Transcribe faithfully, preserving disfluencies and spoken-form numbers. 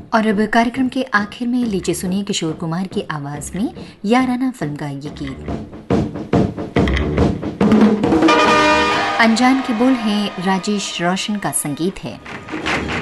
और अब कार्यक्रम के आखिर में लीजिए सुनिए किशोर कुमार की आवाज में याराना फिल्म का ये गीत। अनजान के बोल हैं, राजेश रोशन का संगीत है।